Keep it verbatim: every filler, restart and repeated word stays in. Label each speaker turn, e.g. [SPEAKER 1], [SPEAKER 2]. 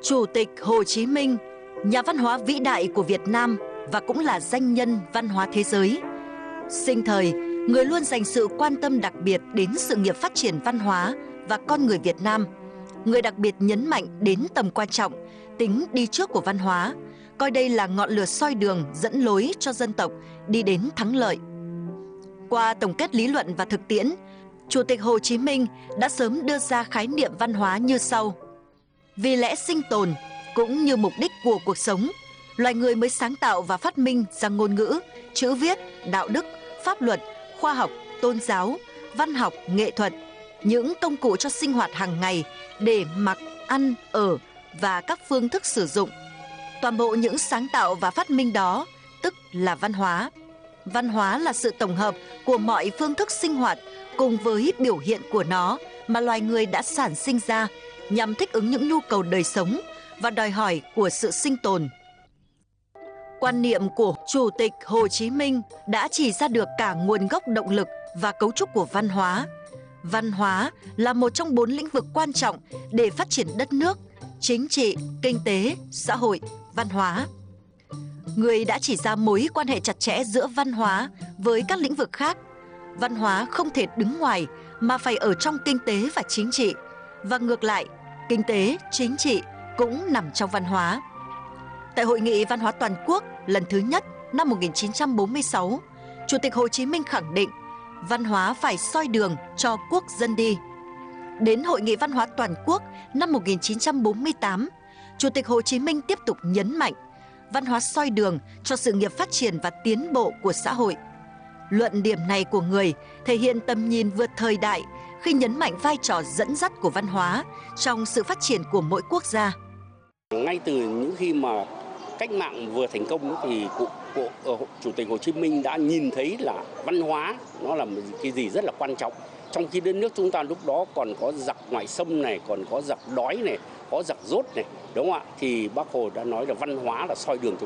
[SPEAKER 1] Chủ tịch Hồ Chí Minh, nhà văn hóa vĩ đại của Việt Nam và cũng là danh nhân văn hóa thế giới. Sinh thời, người luôn dành sự quan tâm đặc biệt đến sự nghiệp phát triển văn hóa và con người Việt Nam. Người đặc biệt nhấn mạnh đến tầm quan trọng, tính đi trước của văn hóa, coi đây là ngọn lửa soi đường dẫn lối cho dân tộc đi đến thắng lợi. Qua tổng kết lý luận và thực tiễn, Chủ tịch Hồ Chí Minh đã sớm đưa ra khái niệm văn hóa như sau. Vì lẽ sinh tồn cũng như mục đích của cuộc sống, loài người mới sáng tạo và phát minh ra ngôn ngữ, chữ viết, đạo đức, pháp luật, khoa học, tôn giáo, văn học, nghệ thuật, những công cụ cho sinh hoạt hàng ngày để mặc, ăn, ở và các phương thức sử dụng. Toàn bộ những sáng tạo và phát minh đó tức là văn hóa. Văn hóa là sự tổng hợp của mọi phương thức sinh hoạt cùng với biểu hiện của nó mà loài người đã sản sinh ra nhằm thích ứng những nhu cầu đời sống và đòi hỏi của sự sinh tồn. Quan niệm của Chủ tịch Hồ Chí Minh đã chỉ ra được cả nguồn gốc động lực và cấu trúc của văn hóa. Văn hóa là một trong bốn lĩnh vực quan trọng để phát triển đất nước: chính trị, kinh tế, xã hội, văn hóa. Người đã chỉ ra mối quan hệ chặt chẽ giữa văn hóa với các lĩnh vực khác. Văn hóa không thể đứng ngoài mà phải ở trong kinh tế và chính trị. Và ngược lại, kinh tế, chính trị cũng nằm trong văn hóa. Tại Hội nghị Văn hóa Toàn quốc lần thứ nhất năm một nghìn chín trăm bốn mươi sáu, Chủ tịch Hồ Chí Minh khẳng định văn hóa phải soi đường cho quốc dân đi. Đến Hội nghị Văn hóa Toàn quốc năm một nghìn chín trăm bốn mươi tám, Chủ tịch Hồ Chí Minh tiếp tục nhấn mạnh văn hóa soi đường cho sự nghiệp phát triển và tiến bộ của xã hội. Luận điểm này của người thể hiện tầm nhìn vượt thời đại khi nhấn mạnh vai trò dẫn dắt của văn hóa trong sự phát triển của mỗi quốc gia.
[SPEAKER 2] Ngay từ những khi mà cách mạng vừa thành công thì cụ, cụ, Chủ tịch Hồ Chí Minh đã nhìn thấy là văn hóa nó là một cái gì rất là quan trọng. Trong khi đất nước chúng ta lúc đó còn có giặc ngoại xâm này, còn có giặc đói này, có giặc rốt này, đúng không ạ? Thì Bác Hồ đã nói là văn hóa là soi đường cho